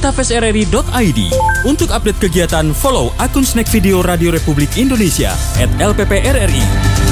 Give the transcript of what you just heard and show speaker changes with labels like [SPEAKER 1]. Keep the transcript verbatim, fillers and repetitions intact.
[SPEAKER 1] metaverse r r i dot i d. Untuk update kegiatan, follow akun Snack Video Radio Republik Indonesia at L P P R R I.